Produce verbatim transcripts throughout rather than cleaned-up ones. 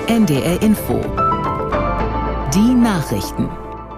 N D R Info. Die Nachrichten.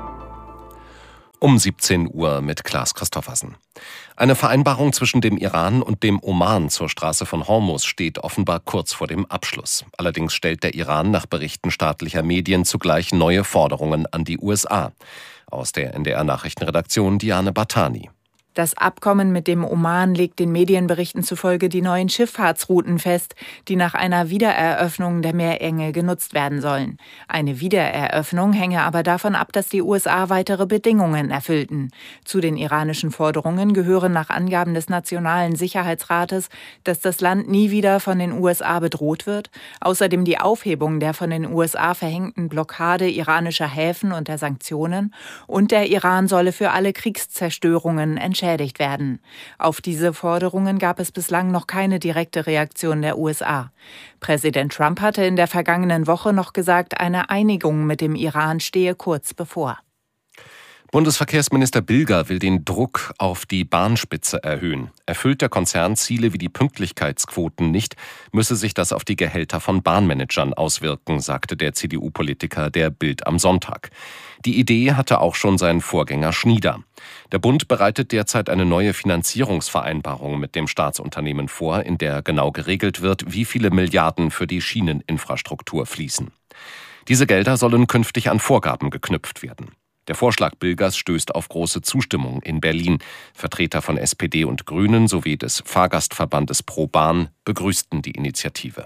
Um siebzehn Uhr mit Klaas Christoffersen. Eine Vereinbarung zwischen dem Iran und dem Oman zur Straße von Hormuz steht offenbar kurz vor dem Abschluss. Allerdings stellt der Iran nach Berichten staatlicher Medien zugleich neue Forderungen an die U S A. Aus der N D R-Nachrichtenredaktion Diane Bartani. Das Abkommen mit dem Oman legt den Medienberichten zufolge die neuen Schifffahrtsrouten fest, die nach einer Wiedereröffnung der Meerenge genutzt werden sollen. Eine Wiedereröffnung hänge aber davon ab, dass die U S A weitere Bedingungen erfüllten. Zu den iranischen Forderungen gehören nach Angaben des Nationalen Sicherheitsrates, dass das Land nie wieder von den U S A bedroht wird, außerdem die Aufhebung der von den U S A verhängten Blockade iranischer Häfen und der Sanktionen, und der Iran solle für alle Kriegszerstörungen entschädigt entschädigt werden. Auf diese Forderungen gab es bislang noch keine direkte Reaktion der U S A. Präsident Trump hatte in der vergangenen Woche noch gesagt, eine Einigung mit dem Iran stehe kurz bevor. Bundesverkehrsminister Bilger will den Druck auf die Bahnspitze erhöhen. Erfüllt der Konzern Ziele wie die Pünktlichkeitsquoten nicht, müsse sich das auf die Gehälter von Bahnmanagern auswirken, sagte der C D U-Politiker der Bild am Sonntag. Die Idee hatte auch schon sein Vorgänger Schnieder. Der Bund bereitet derzeit eine neue Finanzierungsvereinbarung mit dem Staatsunternehmen vor, in der genau geregelt wird, wie viele Milliarden für die Schieneninfrastruktur fließen. Diese Gelder sollen künftig an Vorgaben geknüpft werden. Der Vorschlag Bilgers stößt auf große Zustimmung in Berlin. Vertreter von S P D und Grünen sowie des Fahrgastverbandes ProBahn begrüßten die Initiative.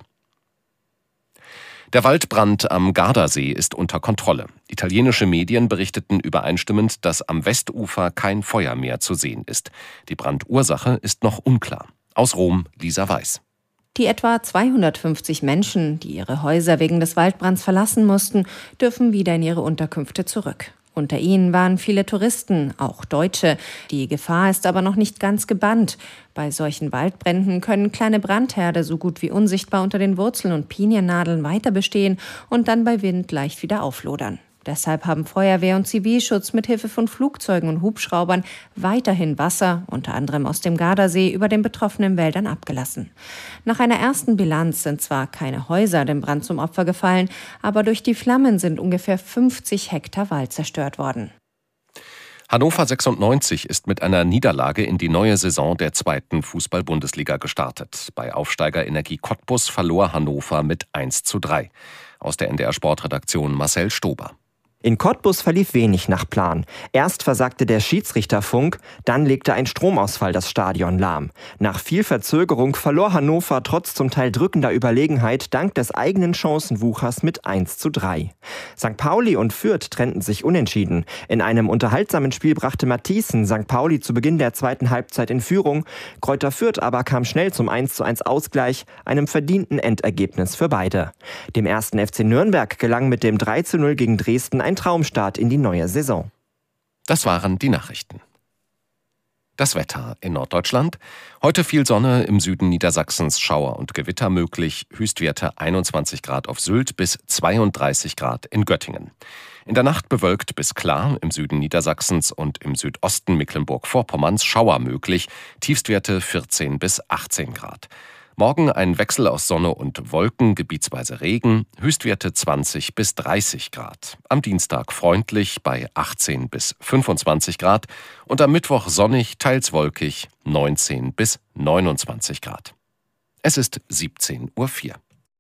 Der Waldbrand am Gardasee ist unter Kontrolle. Italienische Medien berichteten übereinstimmend, dass am Westufer kein Feuer mehr zu sehen ist. Die Brandursache ist noch unklar. Aus Rom, Lisa Weiß. Die etwa zweihundertfünfzig Menschen, die ihre Häuser wegen des Waldbrands verlassen mussten, dürfen wieder in ihre Unterkünfte zurück. Unter ihnen waren viele Touristen, auch Deutsche. Die Gefahr ist aber noch nicht ganz gebannt. Bei solchen Waldbränden können kleine Brandherde so gut wie unsichtbar unter den Wurzeln und Piniennadeln weiter bestehen und dann bei Wind leicht wieder auflodern. Deshalb haben Feuerwehr und Zivilschutz mit Hilfe von Flugzeugen und Hubschraubern weiterhin Wasser, unter anderem aus dem Gardasee, über den betroffenen Wäldern abgelassen. Nach einer ersten Bilanz sind zwar keine Häuser dem Brand zum Opfer gefallen, aber durch die Flammen sind ungefähr fünfzig Hektar Wald zerstört worden. Hannover sechsundneunzig ist mit einer Niederlage in die neue Saison der zweiten Fußball-Bundesliga gestartet. Bei Aufsteiger Energie Cottbus verlor Hannover mit eins zu drei. Aus der N D R-Sportredaktion Marcel Stober. In Cottbus verlief wenig nach Plan. Erst versagte der Schiedsrichterfunk, dann legte ein Stromausfall das Stadion lahm. Nach viel Verzögerung verlor Hannover trotz zum Teil drückender Überlegenheit dank des eigenen Chancenwuchers mit eins zu drei. Sankt Pauli und Fürth trennten sich unentschieden. In einem unterhaltsamen Spiel brachte Matthiessen Sankt Pauli zu Beginn der zweiten Halbzeit in Führung. Greuther Fürth aber kam schnell zum eins zu eins Ausgleich, einem verdienten Endergebnis für beide. Dem ersten F C Nürnberg gelang mit dem drei zu null gegen Dresden ein Traumstart in die neue Saison. Das waren die Nachrichten. Das Wetter in Norddeutschland. Heute viel Sonne, im Süden Niedersachsens Schauer und Gewitter möglich. Höchstwerte einundzwanzig Grad auf Sylt bis zweiunddreißig Grad in Göttingen. In der Nacht bewölkt bis klar, im Süden Niedersachsens und im Südosten Mecklenburg-Vorpommerns Schauer möglich. Tiefstwerte vierzehn bis achtzehn Grad. Morgen ein Wechsel aus Sonne und Wolken, gebietsweise Regen, Höchstwerte zwanzig bis dreißig Grad. Am Dienstag freundlich bei achtzehn bis fünfundzwanzig Grad und am Mittwoch sonnig, teils wolkig, neunzehn bis neunundzwanzig Grad. Es ist siebzehn Uhr vier.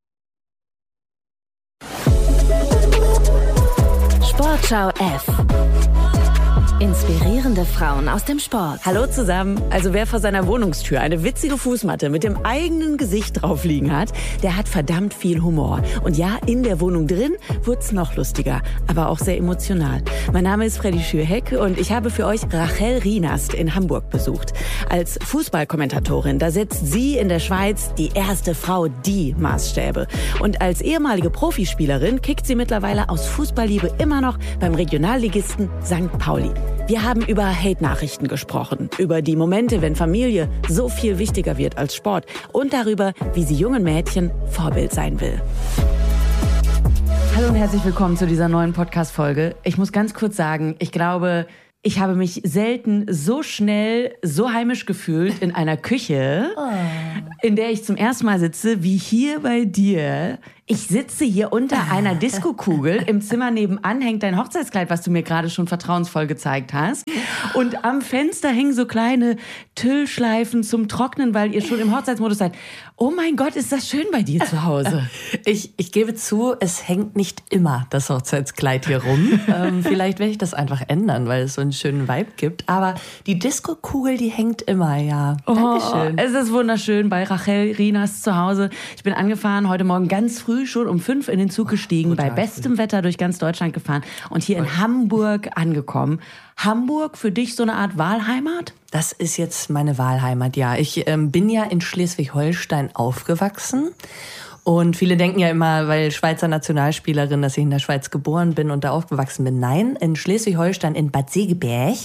Sportschau F. Inspirierende Frauen aus dem Sport. Hallo zusammen. Also wer vor seiner Wohnungstür eine witzige Fußmatte mit dem eigenen Gesicht drauf liegen hat, der hat verdammt viel Humor. Und ja, in der Wohnung drin wird's noch lustiger, aber auch sehr emotional. Mein Name ist Freddy Schürheck und ich habe für euch Rachel Rienast in Hamburg besucht. Als Fußballkommentatorin, da setzt sie in der Schweiz die erste Frau die Maßstäbe. Und als ehemalige Profispielerin kickt sie mittlerweile aus Fußballliebe immer noch beim Regionalligisten Sankt Pauli. Wir haben über Hate-Nachrichten gesprochen, über die Momente, wenn Familie so viel wichtiger wird als Sport und darüber, wie sie jungen Mädchen Vorbild sein will. Hallo und herzlich willkommen zu dieser neuen Podcast-Folge. Ich muss ganz kurz sagen, ich glaube, ich habe mich selten so schnell, so heimisch gefühlt in einer Küche. Oh. in der ich zum ersten Mal sitze, wie hier bei dir. Ich sitze hier unter einer Diskokugel. Im Zimmer nebenan hängt dein Hochzeitskleid, was du mir gerade schon vertrauensvoll gezeigt hast. Und am Fenster hängen so kleine Tüllschleifen zum Trocknen, weil ihr schon im Hochzeitsmodus seid. Oh mein Gott, ist das schön bei dir zu Hause. Ich, ich gebe zu, es hängt nicht immer das Hochzeitskleid hier rum. ähm, vielleicht werde ich das einfach ändern, weil es so einen schönen Vibe gibt. Aber die Diskokugel, die hängt immer, ja. Oh, Dankeschön. Es ist wunderschön bei Rachel Rinas zu Hause. Ich bin angefahren, heute Morgen ganz früh, schon um fünf in den Zug gestiegen, oh, bei bestem Wetter durch ganz Deutschland gefahren und hier in Hamburg angekommen. Hamburg für dich so eine Art Wahlheimat? Das ist jetzt meine Wahlheimat, ja. Ich ähm, bin ja in Schleswig-Holstein aufgewachsen. Und viele denken ja immer, weil Schweizer Nationalspielerin, dass ich in der Schweiz geboren bin und da aufgewachsen bin. Nein, in Schleswig-Holstein, in Bad Segeberg.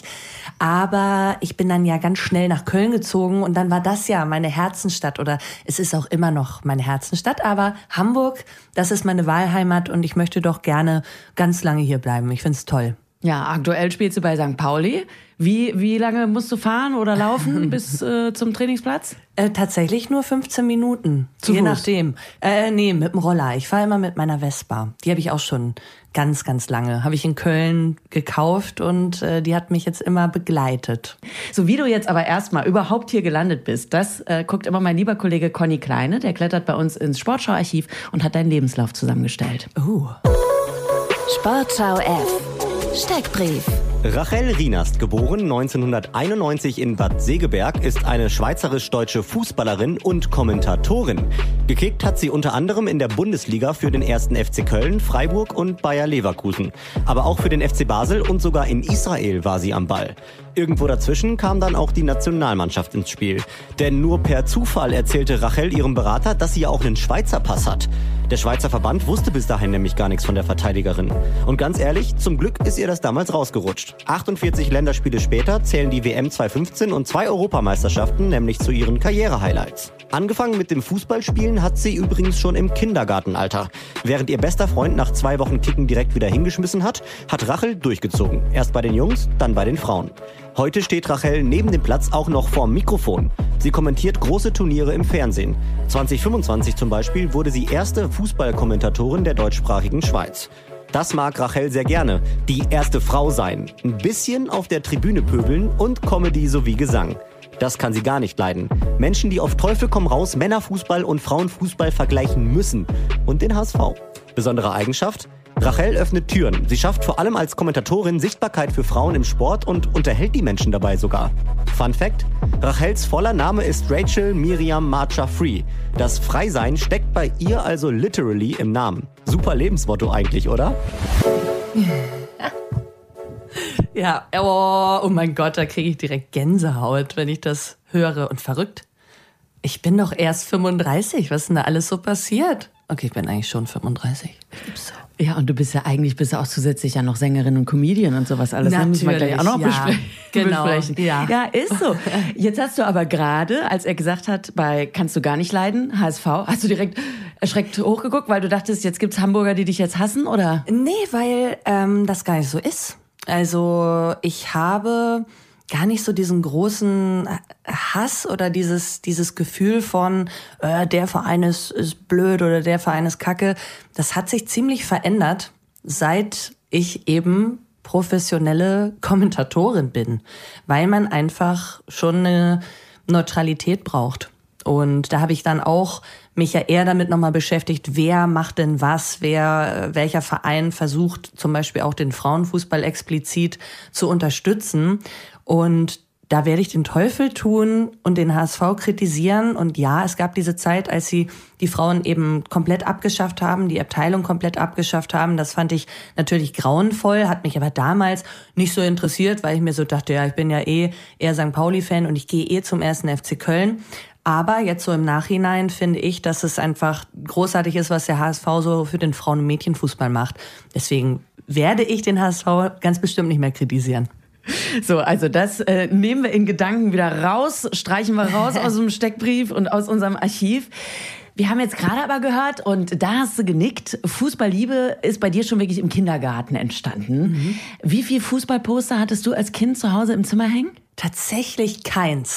Aber ich bin dann ja ganz schnell nach Köln gezogen und dann war das ja meine Herzensstadt. Oder es ist auch immer noch meine Herzensstadt. Aber Hamburg, das ist meine Wahlheimat und ich möchte doch gerne ganz lange hier bleiben. Ich find's toll. Ja, aktuell spielst du bei Sankt Pauli. Wie, wie lange musst du fahren oder laufen bis äh, zum Trainingsplatz? Äh, tatsächlich nur fünfzehn Minuten. Zu Je Fuß? nachdem. Äh, nee, mit dem Roller. Ich fahre immer mit meiner Vespa. Die habe ich auch schon ganz, ganz lange. Habe ich in Köln gekauft und äh, die hat mich jetzt immer begleitet. So wie du jetzt aber erstmal überhaupt hier gelandet bist, das äh, guckt immer mein lieber Kollege Conny Kleine. Der klettert bei uns ins Sportschau-Archiv und hat deinen Lebenslauf zusammengestellt. Uh. Sportschau F. Steckbrief. Rachel Rienast, geboren neunzehnhunderteinundneunzig in Bad Segeberg, ist eine schweizerisch-deutsche Fußballerin und Kommentatorin. Gekickt hat sie unter anderem in der Bundesliga für den ersten F C Köln, Freiburg und Bayer Leverkusen. Aber auch für den F C Basel und sogar in Israel war sie am Ball. Irgendwo dazwischen kam dann auch die Nationalmannschaft ins Spiel. Denn nur per Zufall erzählte Rachel ihrem Berater, dass sie ja auch einen Schweizer Pass hat. Der Schweizer Verband wusste bis dahin nämlich gar nichts von der Verteidigerin. Und ganz ehrlich, zum Glück ist ihr das damals rausgerutscht. achtundvierzig Länderspiele später zählen die W M zweitausendfünfzehn und zwei Europameisterschaften nämlich zu ihren Karriere-Highlights. Angefangen mit dem Fußballspielen hat sie übrigens schon im Kindergartenalter. Während ihr bester Freund nach zwei Wochen Kicken direkt wieder hingeschmissen hat, hat Rachel durchgezogen. Erst bei den Jungs, dann bei den Frauen. Heute steht Rachel neben dem Platz auch noch vorm Mikrofon. Sie kommentiert große Turniere im Fernsehen. zwanzig fünfundzwanzig zum Beispiel wurde sie erste Fußballkommentatorin der deutschsprachigen Schweiz. Das mag Rachel sehr gerne. Die erste Frau sein. Ein bisschen auf der Tribüne pöbeln und Comedy sowie Gesang. Das kann sie gar nicht leiden. Menschen, die auf Teufel komm raus Männerfußball und Frauenfußball vergleichen müssen. Und den H S V. Besondere Eigenschaft? Rachel öffnet Türen. Sie schafft vor allem als Kommentatorin Sichtbarkeit für Frauen im Sport und unterhält die Menschen dabei sogar. Fun Fact: Rachels voller Name ist Rachel Miriam Marcha Free. Das Freisein steckt bei ihr also literally im Namen. Super Lebensmotto eigentlich, oder? Ja, oh, oh mein Gott, da kriege ich direkt Gänsehaut, wenn ich das höre. Und verrückt, ich bin doch erst fünfunddreißig. Was ist denn da alles so passiert? Okay, ich bin eigentlich schon fünfunddreißig. So. Ja, und du bist ja eigentlich bist ja auch zusätzlich ja noch Sängerin und Comedian und sowas alles. Natürlich, müssen wir gleich auch noch ja, besprechen. genau, besprechen. Ja. ja, ist so. Jetzt hast du aber gerade, als er gesagt hat, bei Kannst du gar nicht leiden, H S V, hast du direkt erschreckt hochgeguckt, weil du dachtest, jetzt gibt's Hamburger, die dich jetzt hassen, oder? Nee, weil ähm, das gar nicht so ist. Also ich habe gar nicht so diesen großen Hass oder dieses dieses Gefühl von äh, der Verein ist, ist blöd oder der Verein ist kacke. Das hat sich ziemlich verändert, seit ich eben professionelle Kommentatorin bin, weil man einfach schon eine Neutralität braucht. Und da habe ich dann auch mich ja eher damit nochmal beschäftigt, wer macht denn was, wer, welcher Verein versucht zum Beispiel auch den Frauenfußball explizit zu unterstützen. Und da werde ich den Teufel tun und den H S V kritisieren. Und ja, es gab diese Zeit, als sie die Frauen eben komplett abgeschafft haben, die Abteilung komplett abgeschafft haben. Das fand ich natürlich grauenvoll, hat mich aber damals nicht so interessiert, weil ich mir so dachte, ja, ich bin ja eh eher Sankt Pauli-Fan und ich gehe eh zum ersten F C Köln. Aber jetzt so im Nachhinein finde ich, dass es einfach großartig ist, was der H S V so für den Frauen- und Mädchenfußball macht. Deswegen werde ich den H S V ganz bestimmt nicht mehr kritisieren. So, also das äh, nehmen wir in Gedanken wieder raus, streichen wir raus aus dem Steckbrief und aus unserem Archiv. Wir haben jetzt gerade aber gehört, und da hast du genickt, Fußballliebe ist bei dir schon wirklich im Kindergarten entstanden. Mhm. Wie viel Fußballposter hattest du als Kind zu Hause im Zimmer hängen? Tatsächlich keins.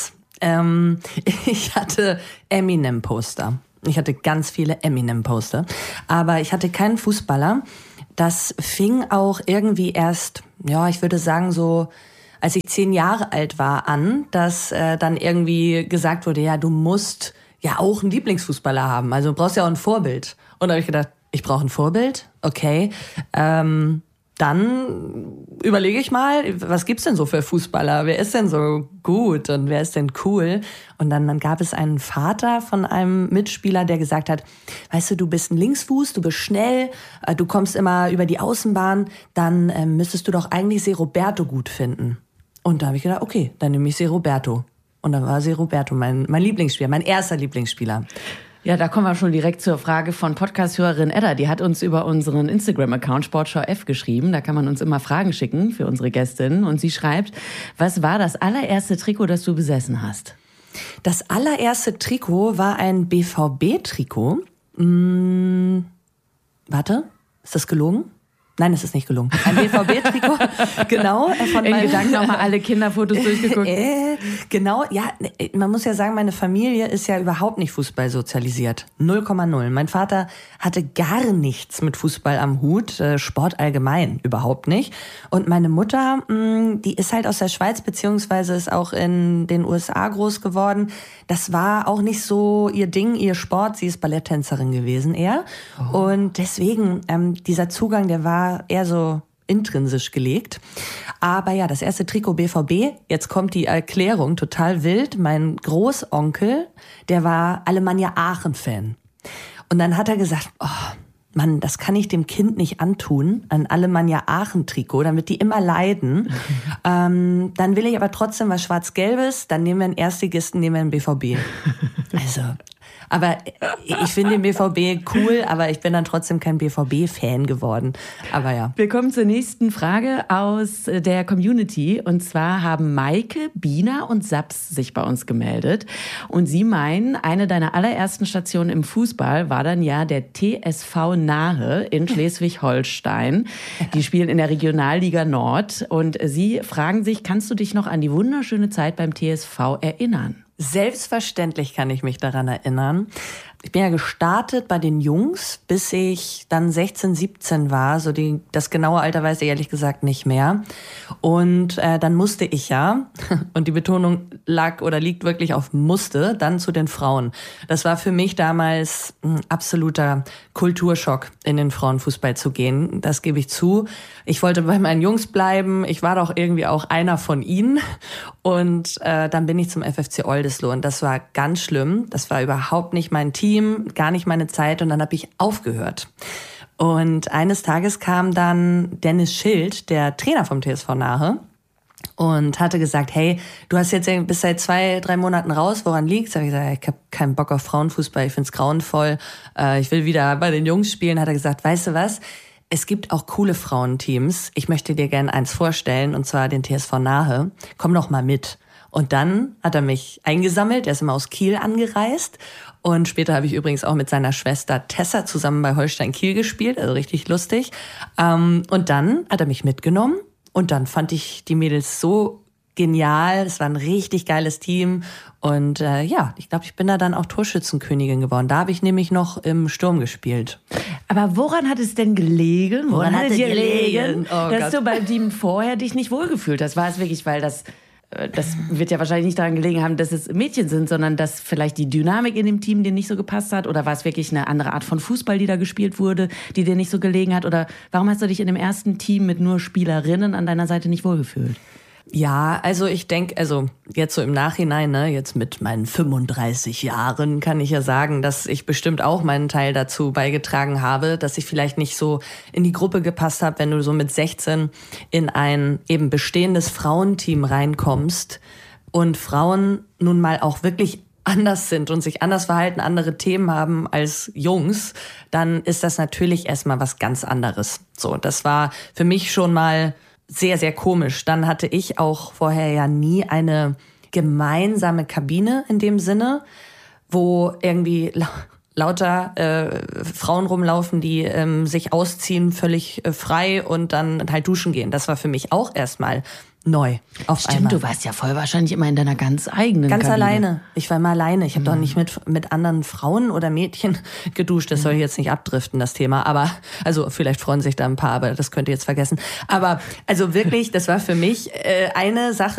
Ähm, ich hatte Eminem-Poster. Ich hatte ganz viele Eminem-Poster. Aber ich hatte keinen Fußballer. Das fing auch irgendwie erst, ja, ich würde sagen so, als ich zehn Jahre alt war, an, dass äh, dann irgendwie gesagt wurde, ja, du musst ja auch einen Lieblingsfußballer haben. Also du brauchst ja auch ein Vorbild. Und da habe ich gedacht, ich brauche ein Vorbild? Okay. Ähm, dann überlege ich mal, was gibt's denn so für Fußballer? Wer ist denn so gut und wer ist denn cool? Und dann, dann gab es einen Vater von einem Mitspieler, der gesagt hat, weißt du, du bist ein Linksfuß, du bist schnell, du kommst immer über die Außenbahn, dann äh, müsstest du doch eigentlich Seroberto gut finden. Und da habe ich gedacht, okay, dann nehme ich Seroberto. Und dann war Seroberto mein, mein Lieblingsspieler, mein erster Lieblingsspieler. Ja, da kommen wir schon direkt zur Frage von Podcast-Hörerin Edda. Die hat uns über unseren Instagram-Account Sportschau F geschrieben. Da kann man uns immer Fragen schicken für unsere Gästinnen. Und sie schreibt, was war das allererste Trikot, das du besessen hast? Das allererste Trikot war ein B V B-Trikot. Hm, warte, ist das gelogen? Nein, es ist nicht gelungen. Ein B V B-Trikot, genau. Von In Gedanken nochmal alle Kinderfotos durchgeguckt. Äh, genau, ja, man muss ja sagen, meine Familie ist ja überhaupt nicht Fußball sozialisiert. null Komma null. Mein Vater hatte gar nichts mit Fußball am Hut, Sport allgemein überhaupt nicht. Und meine Mutter, die ist halt aus der Schweiz, beziehungsweise ist auch in den U S A groß geworden. Das war auch nicht so ihr Ding, ihr Sport. Sie ist Balletttänzerin gewesen eher. Oh. Und deswegen, ähm, dieser Zugang, der war eher so intrinsisch gelegt. Aber ja, das erste Trikot B V B, jetzt kommt die Erklärung, total wild. Mein Großonkel, der war Alemannia Aachen-Fan. Und dann hat er gesagt, oh Mann, das kann ich dem Kind nicht antun, ein Alemannia Aachen-Trikot, dann wird die immer leiden. ähm, dann will ich aber trotzdem was Schwarz-Gelbes, dann nehmen wir einen Erstligisten, nehmen wir einen B V B. Also... Aber ich finde den B V B cool, aber ich bin dann trotzdem kein B V B-Fan geworden. Aber ja. Wir kommen zur nächsten Frage aus der Community. Und zwar haben Maike, Bina und Saps sich bei uns gemeldet. Und sie meinen, eine deiner allerersten Stationen im Fußball war dann ja der T S V Nahe in Schleswig-Holstein. Die spielen in der Regionalliga Nord. Und sie fragen sich, kannst du dich noch an die wunderschöne Zeit beim T S V erinnern? Selbstverständlich kann ich mich daran erinnern. Ich bin ja gestartet bei den Jungs, bis ich dann sechzehn, siebzehn war. So die, das genaue Alter weiß ich ehrlich gesagt nicht mehr. Und äh, dann musste ich ja, und die Betonung lag oder liegt wirklich auf musste, dann zu den Frauen. Das war für mich damals ein absoluter Kulturschock, in den Frauenfußball zu gehen. Das gebe ich zu. Ich wollte bei meinen Jungs bleiben. Ich war doch irgendwie auch einer von ihnen. Und äh, dann bin ich zum F F C Oldesloe. Und das war ganz schlimm. Das war überhaupt nicht mein Team, gar nicht meine Zeit. Und dann habe ich aufgehört. Und eines Tages kam dann Dennis Schild, der Trainer vom T S V Nahe, und hatte gesagt, hey, du hast jetzt bis seit zwei, drei Monaten raus, woran liegt's? Da habe ich gesagt, ich habe keinen Bock auf Frauenfußball, ich find's grauenvoll, äh, ich will wieder bei den Jungs spielen. Hat er gesagt, weißt du was, es gibt auch coole Frauenteams, ich möchte dir gerne eins vorstellen, und zwar den T S V Nahe, komm doch mal mit. Und dann hat er mich eingesammelt, er ist immer aus Kiel angereist. Und später habe ich übrigens auch mit seiner Schwester Tessa zusammen bei Holstein Kiel gespielt, also richtig lustig. Und dann hat er mich mitgenommen und dann fand ich die Mädels so genial. Es war ein richtig geiles Team. Und äh, ja, ich glaube, ich bin da dann auch Torschützenkönigin geworden. Da habe ich nämlich noch im Sturm gespielt. Aber woran hat es denn gelegen? Woran, woran hat es dir gelegen, gelegen oh dass Gott. du bei dem vorher dich nicht wohlgefühlt hast? War es wirklich, weil das... Das wird ja wahrscheinlich nicht daran gelegen haben, dass es Mädchen sind, sondern dass vielleicht die Dynamik in dem Team dir nicht so gepasst hat? Oder war es wirklich eine andere Art von Fußball, die da gespielt wurde, die dir nicht so gelegen hat? Oder warum hast du dich in dem ersten Team mit nur Spielerinnen an deiner Seite nicht wohlgefühlt? Ja, also ich denke, also jetzt so im Nachhinein, ne, jetzt mit meinen fünfunddreißig Jahren kann ich ja sagen, dass ich bestimmt auch meinen Teil dazu beigetragen habe, dass ich vielleicht nicht so in die Gruppe gepasst habe, wenn du so mit sechzehn in ein eben bestehendes Frauenteam reinkommst und Frauen nun mal auch wirklich anders sind und sich anders verhalten, andere Themen haben als Jungs, dann ist das natürlich erstmal was ganz anderes. So, das war für mich schon mal sehr, sehr komisch. Dann hatte ich auch vorher ja nie eine gemeinsame Kabine in dem Sinne, wo irgendwie lauter äh, Frauen rumlaufen, die ähm, sich ausziehen, völlig äh, frei und dann halt duschen gehen. Das war für mich auch erstmal neu auf Stimmt, einmal. du warst ja voll wahrscheinlich immer in deiner ganz eigenen Ganz Kabine. alleine. Ich war immer alleine. Ich habe mhm. doch nicht mit mit anderen Frauen oder Mädchen geduscht. Das soll jetzt nicht abdriften, das Thema. Aber, also vielleicht freuen sich da ein paar, aber das könnt ihr jetzt vergessen. Aber also wirklich, das war für mich äh, eine Sache,